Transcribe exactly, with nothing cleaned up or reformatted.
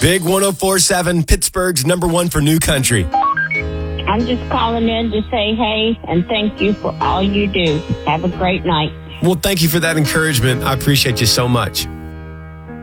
Big one oh four point seven, Pittsburgh's number one for new country. I'm just calling in to say hey and thank you for all you do. Have a great night. Well, thank you for that encouragement. I appreciate you so much.